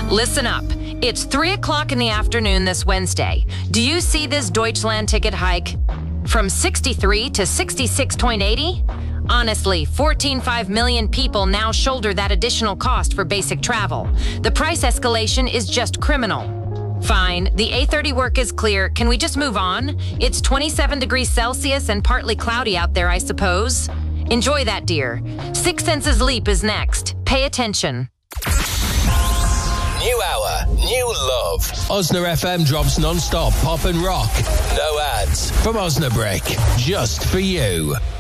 Listen up. It's 3 o'clock in the afternoon this Wednesday. Do you see this Deutschland ticket hike? From 63 to 66.80? Honestly, 14.5 million people now shoulder that additional cost for basic travel. The price escalation is just criminal. Fine, the A30 work is clear. Can we just move on? It's 27 degrees Celsius and partly cloudy out there, I suppose. Enjoy that, dear. Six Senses Leap is next. Pay attention. New hour, new love. Osna FM drops non-stop pop and rock. No ads from Osnabrück, just for you.